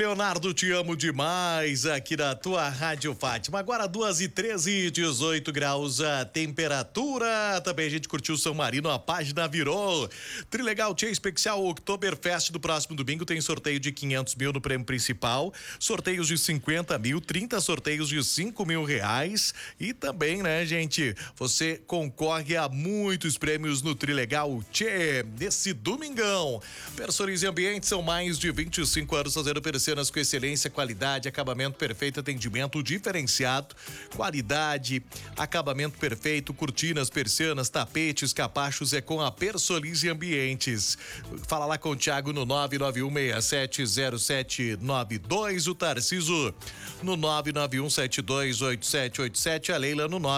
Leonardo, te amo demais aqui na tua Rádio Fátima. Agora 2h13, 18 graus a temperatura. Também a gente curtiu São Marino, a página virou. Trilegal Tia Especial Oktoberfest do próximo domingo tem sorteio de 500 mil no prêmio principal, sorteios de 50 mil, 30 sorteios de 5 mil reais e também, né, gente, você concorre a muitos prêmios no Trilegal Tia nesse domingão. Personize Ambiente, são mais de 25 anos fazendo persianas com excelência, qualidade, acabamento perfeito, atendimento diferenciado, qualidade, acabamento perfeito, cortinas, persianas, tapetes, capachos é com a Personize Ambientes. Fala lá com o Thiago no 991670792, o Tarciso no 991728787, a Leila no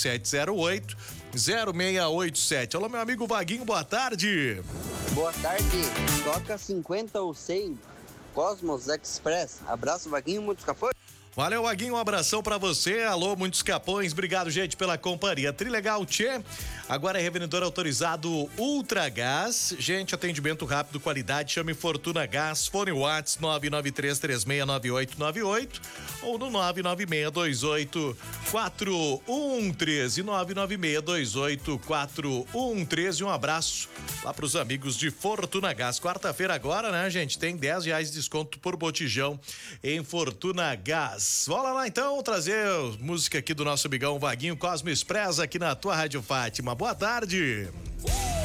997080687. Alô, meu amigo Vaguinho, boa tarde. Boa tarde, toca 50 ou 100, Cosmos Express. Abraço, Vaguinho, muitos capões. Valeu, Vaguinho, um abração pra você. Alô, muitos capões, obrigado, gente, pela companhia. Trilegal Tchê, agora é revendedor autorizado Ultragás. Gente, atendimento rápido, qualidade, chame Fortuna Gás, fone WhatsApp 993369898 ou no 996284113, 996284113. Um abraço lá pros amigos de Fortuna Gás. Quarta-feira agora, né, gente, tem R$10 de desconto por botijão em Fortuna Gás. Bora lá então, trazer música aqui do nosso amigão Vaguinho, Cosmo Express aqui na tua Rádio Fátima. Boa tarde.